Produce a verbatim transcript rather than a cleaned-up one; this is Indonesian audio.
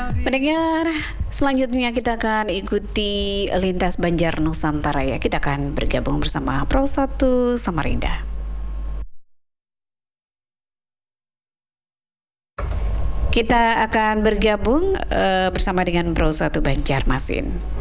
Pendengar, selanjutnya kita akan ikuti lintas Banjar Nusantara ya. Kita akan bergabung bersama Pro satu Samarinda. Kita akan bergabung uh, bersama dengan Pro satu Banjarmasin.